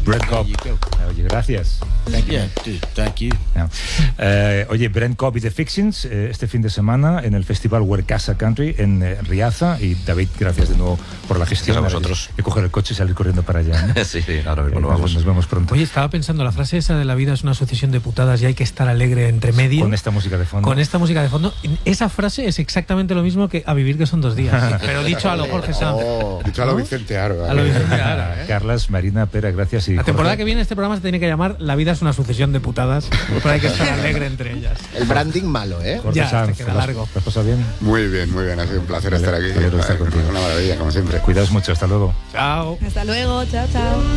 Brent Cobb. Oye, gracias. Thank you. Oye, Brent Cobb y The Fixins este fin de semana en el festival Huercasa Country en Riaza. Y David, gracias de nuevo por la gestión. Gracias a vosotros. De coger el coche y salir corriendo para allá, ¿no? Sí, ahora mismo nos vamos. Nos vemos pronto. Oye, estaba pensando, la frase esa de la vida es una sucesión de putadas y hay que estar alegre entre medio. Con esta música de fondo. Con esta música de fondo. Esa frase es exactamente lo mismo que a vivir que son 2 días. Pero dicho a lo Jorge Sanz. Dicho a lo Vicente Aro. A lo Vicente Aro, Carlas, Marina, Pera, gracias. Y la temporada Jorge. que viene este programa se tiene que llamar La vida es una sucesión de putadas, pero hay que estar alegre entre ellas. El branding malo, ¿eh? Jorge Ya, Sanz, te queda largo. ¿Te has pasado bien? Muy bien, ha sido un placer estar aquí. Estar contigo. Una maravilla, como siempre. Cuidaos mucho, hasta luego. Chao. Hasta luego, chao, chao.